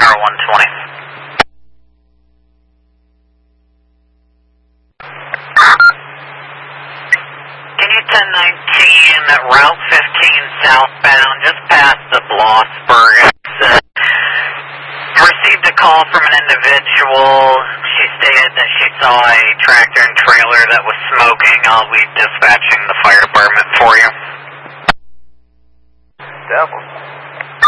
Tower 120. Can you 1019 Route 15 southbound, just past the Blossburg exit? Received a call from an individual. She stated that she saw a tractor and trailer that was smoking. I'll be dispatching the fire department for you. Devil